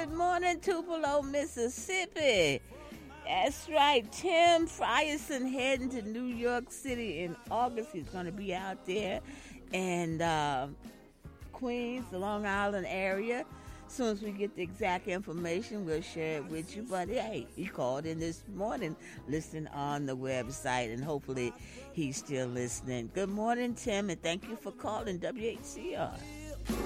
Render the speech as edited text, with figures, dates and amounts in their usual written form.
Good morning, Tupelo, Mississippi. That's right. Tim Frierson heading to New York City in August. He's going to be out there. And Queens, the Long Island area. As soon as we get the exact information, we'll share it with you. But hey, he called in this morning, listening on the website, and hopefully he's still listening. Good morning, Tim, and thank you for calling WHCR.